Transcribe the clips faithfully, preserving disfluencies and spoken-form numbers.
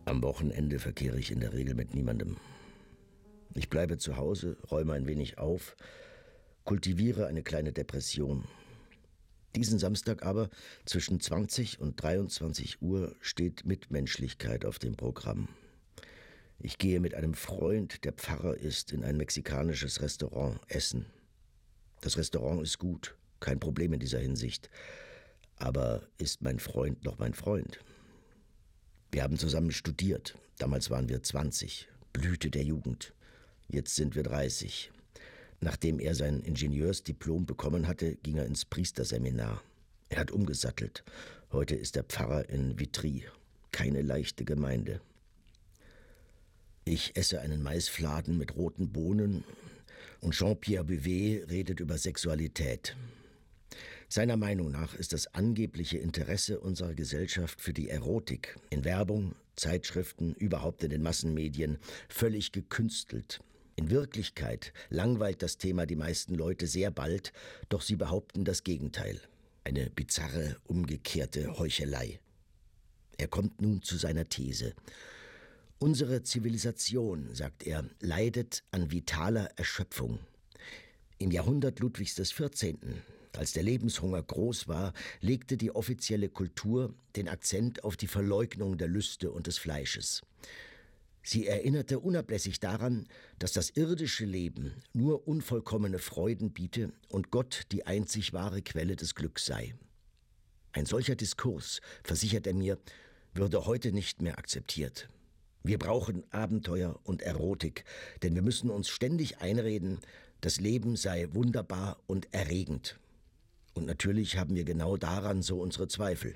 Am Wochenende verkehre ich in der Regel mit niemandem. Ich bleibe zu Hause, räume ein wenig auf, kultiviere eine kleine Depression. Diesen Samstag aber zwischen zwanzig und dreiundzwanzig Uhr steht Mitmenschlichkeit auf dem Programm. Ich gehe mit einem Freund, der Pfarrer ist, in ein mexikanisches Restaurant essen. Das Restaurant ist gut, kein Problem in dieser Hinsicht. Aber ist mein Freund noch mein Freund? Wir haben zusammen studiert. Damals waren wir zwanzig, Blüte der Jugend. Jetzt sind wir dreißig. Nachdem er sein Ingenieursdiplom bekommen hatte, ging er ins Priesterseminar. Er hat umgesattelt. Heute ist er Pfarrer in Vitry. Keine leichte Gemeinde. Ich esse einen Maisfladen mit roten Bohnen und Jean-Pierre Bouvet redet über Sexualität. Seiner Meinung nach ist das angebliche Interesse unserer Gesellschaft für die Erotik in Werbung, Zeitschriften, überhaupt in den Massenmedien völlig gekünstelt. In Wirklichkeit langweilt das Thema die meisten Leute sehr bald, doch sie behaupten das Gegenteil. Eine bizarre, umgekehrte Heuchelei. Er kommt nun zu seiner These. Unsere Zivilisation, sagt er, leidet an vitaler Erschöpfung. Im Jahrhundert Ludwigs des vierzehnten, als der Lebenshunger groß war, legte die offizielle Kultur den Akzent auf die Verleugnung der Lüste und des Fleisches. Sie erinnerte unablässig daran, dass das irdische Leben nur unvollkommene Freuden biete und Gott die einzig wahre Quelle des Glücks sei. Ein solcher Diskurs, versichert er mir, würde heute nicht mehr akzeptiert. Wir brauchen Abenteuer und Erotik, denn wir müssen uns ständig einreden, das Leben sei wunderbar und erregend. Und natürlich haben wir genau daran so unsere Zweifel.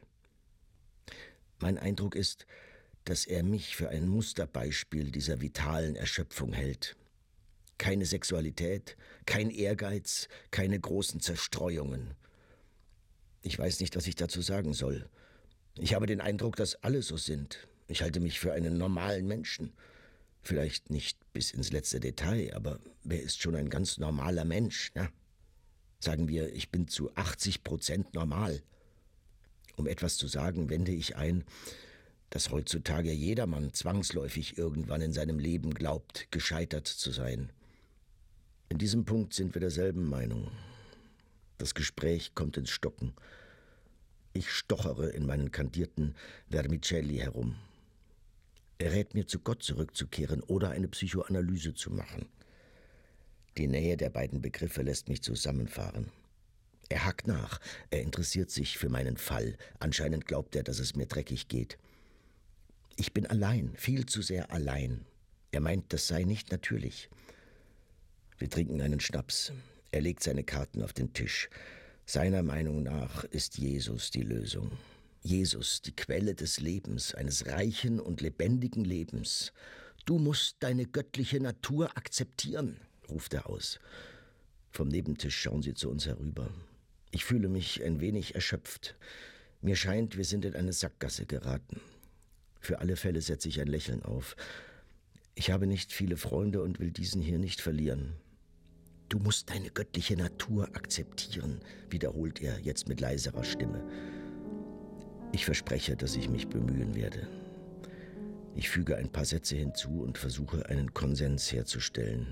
Mein Eindruck ist, dass er mich für ein Musterbeispiel dieser vitalen Erschöpfung hält. Keine Sexualität, kein Ehrgeiz, keine großen Zerstreuungen. Ich weiß nicht, was ich dazu sagen soll. Ich habe den Eindruck, dass alle so sind. Ich halte mich für einen normalen Menschen. Vielleicht nicht bis ins letzte Detail, aber wer ist schon ein ganz normaler Mensch, ne? Sagen wir, ich bin zu achtzig Prozent normal. Um etwas zu sagen, wende ich ein, dass heutzutage jedermann zwangsläufig irgendwann in seinem Leben glaubt, gescheitert zu sein. In diesem Punkt sind wir derselben Meinung. Das Gespräch kommt ins Stocken. Ich stochere in meinen kandierten Vermicelli herum. Er rät mir, zu Gott zurückzukehren oder eine Psychoanalyse zu machen. Die Nähe der beiden Begriffe lässt mich zusammenfahren. Er hakt nach, er interessiert sich für meinen Fall. Anscheinend glaubt er, dass es mir dreckig geht. Ich bin allein, viel zu sehr allein. Er meint, das sei nicht natürlich. Wir trinken einen Schnaps. Er legt seine Karten auf den Tisch. Seiner Meinung nach ist Jesus die Lösung. Jesus, die Quelle des Lebens, eines reichen und lebendigen Lebens. Du musst deine göttliche Natur akzeptieren, ruft er aus. Vom Nebentisch schauen sie zu uns herüber. Ich fühle mich ein wenig erschöpft. Mir scheint, wir sind in eine Sackgasse geraten. Für alle Fälle setze ich ein Lächeln auf. Ich habe nicht viele Freunde und will diesen hier nicht verlieren. Du musst deine göttliche Natur akzeptieren, wiederholt er jetzt mit leiserer Stimme. Ich verspreche, dass ich mich bemühen werde. Ich füge ein paar Sätze hinzu und versuche, einen Konsens herzustellen.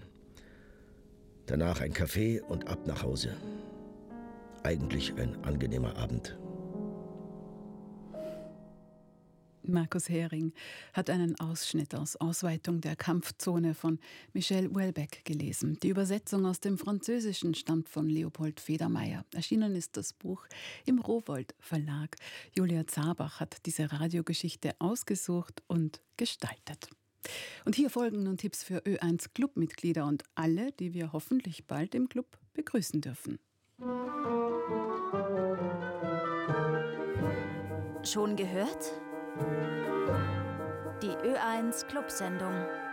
Danach ein Kaffee und ab nach Hause. Eigentlich ein angenehmer Abend. Markus Hering hat einen Ausschnitt aus Ausweitung der Kampfzone von Michel Houellebecq gelesen. Die Übersetzung aus dem Französischen stammt von Leopold Federmeier. Erschienen ist das Buch im Rowohlt Verlag. Julia Zabach hat diese Radiogeschichte ausgesucht und gestaltet. Und hier folgen nun Tipps für Ö eins Clubmitglieder und alle, die wir hoffentlich bald im Club begrüßen dürfen. Schon gehört? Die Ö eins Clubsendung.